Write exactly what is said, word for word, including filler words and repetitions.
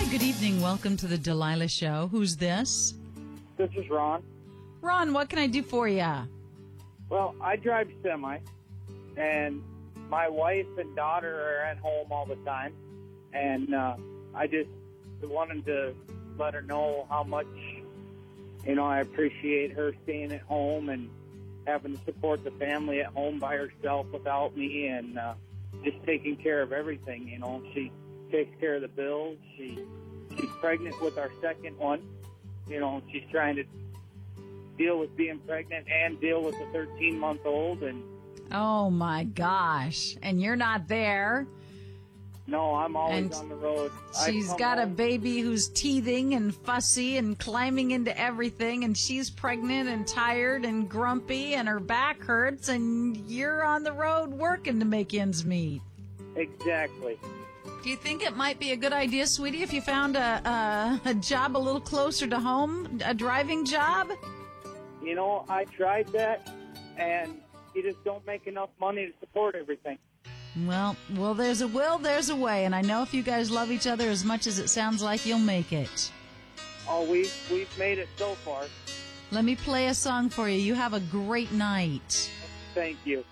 Hi, good evening. Welcome to the Delilah Show. Who's this? This is Ron. Ron, what can I do for you? Well, I drive semi, and my wife and daughter are at home all the time, and uh, I just wanted to let her know how much, you know, I appreciate her staying at home and having to support the family at home by herself without me, and uh, just taking care of everything. You know, she takes care of the bills. She she's pregnant with our second one. You know, she's trying to deal with being pregnant and deal with a thirteen-month-old. And Oh, my gosh. And you're not there. no, I'm always And on the road. I She's come got a home- baby who's teething and fussy and climbing into everything, and she's pregnant and tired and grumpy, and her back hurts, and you're on the road working to make ends meet. Exactly. Do you think it might be a good idea, sweetie, if you found a, a, a job a little closer to home, a driving job? You know, I tried that, and you just don't make enough money to support everything. Well, well, there's a will, there's a way, and I know if you guys love each other as much as it sounds like, you'll make it. Oh, we've, we've made it so far. Let me play a song for you. You have a great night. Thank you.